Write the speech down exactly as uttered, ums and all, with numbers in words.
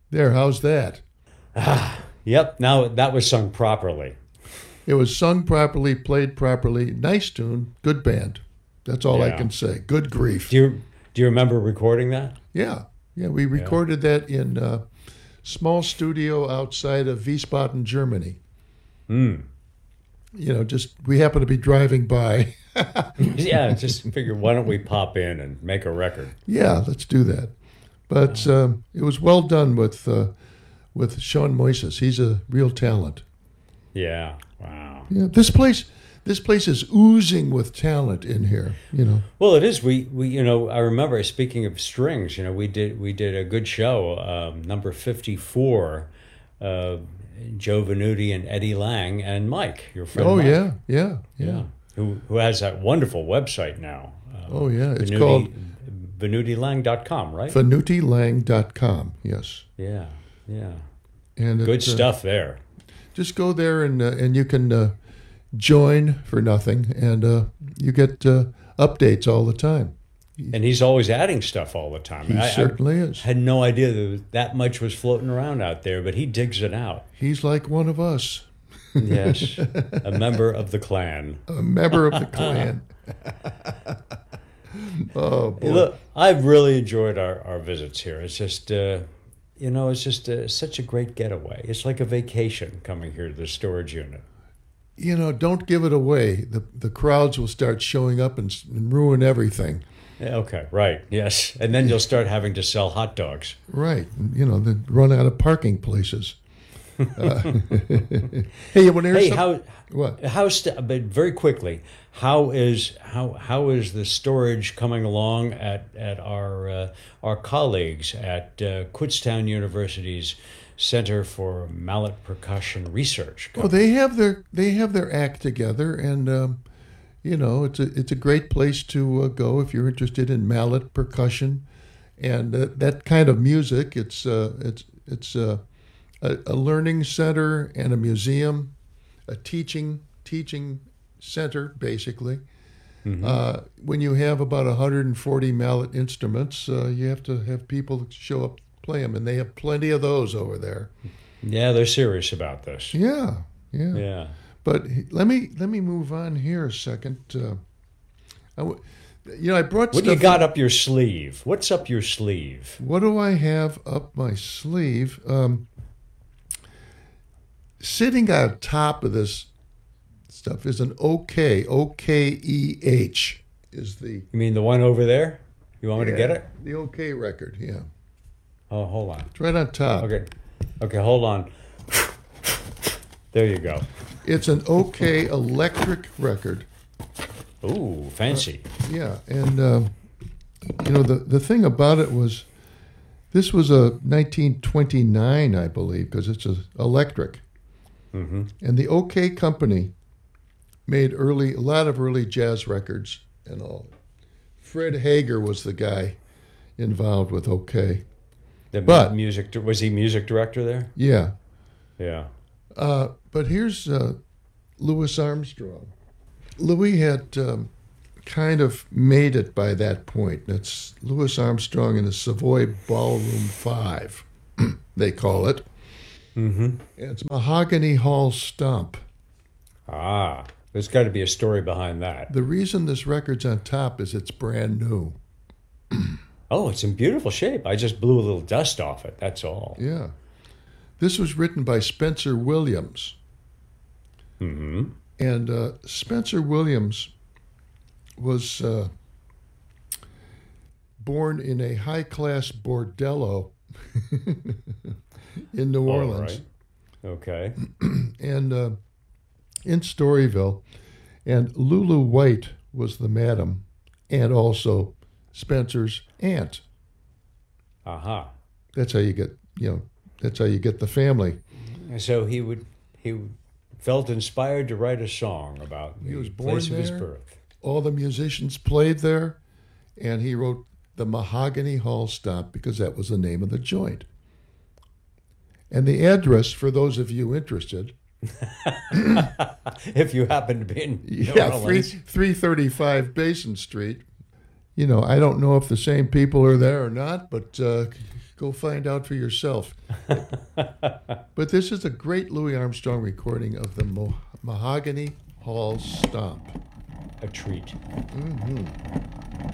There, how's that? Ah, yep. Now that was sung properly. It was sung properly, played properly. Nice tune, good band. That's all I Yeah. can say. Good grief. Do you do you remember recording that? Yeah, yeah. We recorded that in a small studio outside of Wiesbaden, Germany. Hmm. You know, just we happened to be driving by. Yeah. Just figured, why don't we pop in and make a record? Yeah, let's do that. But um, it was well done with uh, with Sean Moises. He's a real talent. Yeah. Wow. Yeah, this place, this place is oozing with talent in here. You know. Well, it is. We, we you know, I remember, speaking of strings, you know, we did we did a good show, um, number fifty-four, uh, Joe Venuti and Eddie Lang and Mike, your friend. Oh Mike. yeah, yeah, yeah, Yeah. Who who has that wonderful website now. Um, Oh yeah, it's Venuti, called venuti lang dot com, right? venuti lang dot com. Yes, Yeah. Yeah. and Good it, uh, stuff there. just go there and uh, and you can uh, join for nothing, and uh, you get uh, updates all the time. And he's always adding stuff all the time. He I, certainly I is. had no idea that that much was floating around out there, but he digs it out. He's like one of us, Yes, a member of the clan. a member of the clan. Oh boy. Hey, look, I've really enjoyed our, our visits here. It's just, uh, you know, it's just uh, such a great getaway. It's like a vacation coming here to the storage unit. You know, don't give it away. The the crowds will start showing up and, s- and ruin everything. Yeah, okay, right, yes. And then you'll start having to sell hot dogs. Right. You know, they run out of parking places. Uh, hey, when there's Hey, some- how, what? how, st- but very quickly, how is how how is the storage coming along at at our uh, our colleagues at uh, Kutztown University's Center for Mallet Percussion Research? Well, they have their they have their act together, and um, you know, it's a it's a great place to uh, go if you're interested in mallet percussion and uh, that kind of music. It's uh, it's it's uh, a, a learning center and a museum, a teaching teaching center basically. Uh, when you have about one hundred forty mallet instruments, uh, you have to have people show up play them, and they have plenty of those over there. Yeah, they're serious about this. Yeah, yeah. Yeah. But he- let me let me move on here a second. Uh, I w- you know, I brought What do you stuff- got up your sleeve? What's up your sleeve? What do I have up my sleeve? Um, sitting on top of this stuff is an O K, O K E H is the You mean the one over there? You want me to get it? The O K record, yeah. Oh, hold on. It's right on top. Okay. Okay, hold on. There you go. It's an O K electric record. Ooh, fancy. Yeah, and um, you know the the thing about it was, this was a nineteen twenty-nine, I believe, because it's a electric, Mm-hmm. and the OK Company made early a lot of early jazz records and all. Fred Hager was the guy involved with OK. The But- music was he music director there? Yeah, Yeah. uh, but here's uh, Louis Armstrong. Louis had um, kind of made it by that point. It's Louis Armstrong in the Savoy Ballroom Five, they call it. Mm-hmm. It's Mahogany Hall Stomp. Ah, there's got to be a story behind that. The reason this record's on top is it's brand new. Oh, it's in beautiful shape. I just blew a little dust off it. That's all. Yeah. This was written by Spencer Williams. Mm-hmm. And uh, Spencer Williams was uh, born in a high-class bordello in New All Orleans. right. Okay. And uh, in Storyville. And Lulu White was the madam, and also Spencer's aunt. Aha. That's how you get, you know, that's how you get the family. And so he would he felt inspired to write a song about the He was born place of his there. birth. All the musicians played there, and he wrote the Mahogany Hall Stomp because that was the name of the joint. And the address, for those of you interested, If you happen to be in New yeah, three Orleans. three thirty five Basin Street. you know, I don't know if the same people are there or not, but uh, go find out for yourself. But this is a great Louis Armstrong recording of the Mo- Mahogany Hall Stomp. A treat. Mm-hmm.